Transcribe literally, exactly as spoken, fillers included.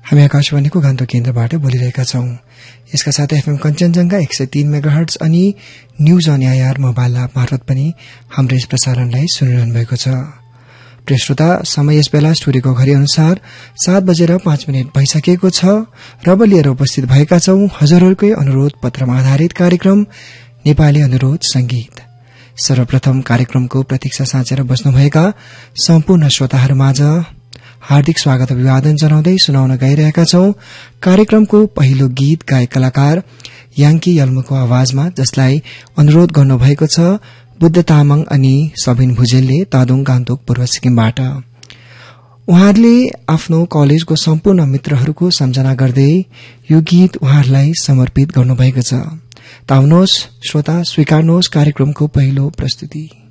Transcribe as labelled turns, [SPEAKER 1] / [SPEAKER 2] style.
[SPEAKER 1] हामी आकाशवाणीको गान्तोक केन्द्रबाट बोलिरहेका छौं। यसका साथै एफएम कञ्चनजंघा एक सय तीन मेगाहर्ट्ज अनि news on AIR mobile app मार्फत पनि हाम्रो यस प्रसारणलाई सुनिरहनु भएको छ। प्रिय श्रोता, समय यस बेला स्टुडियोको घडी अनुसार सात बजेर पाँच मिनट भइसकेको छ र अब लिएर उपस्थित भएका छौं हजुरहरूकै अनुरोध पत्रमा आधारित कार्यक्रम नेपाली अनुरोध संगीत। सर्वप्रथम कार्यक्रमको प्रतीक्षा साँचेर बस्नुभएका सम्पूर्ण श्रोताहरूमाझ हार्दिक स्वागत अभिवादन जनाउँदै सुनाउन गइरहेका छौं कार्यक्रमको पहिलो गीत गायक कलाकार याङ्की यल्मुको आवाजमा, जसलाई अनुरोध गर्नुभएको छ बुद्ध तामाङ अनि सबिन भुजेलले तादोङ गान्तोक पूर्व सिक्किमबाट। उहाँहरूले आफ्नो कलेजको सम्पूर्ण मित्रहरूको सम्झना गर्दै यो गीत उहाँहरूलाई समर्पित गर्नुभएको छ। त आउनुहोस् श्रोता, स्वीकार्नुहोस् कार्यक्रमको पहिलो प्रस्तुति।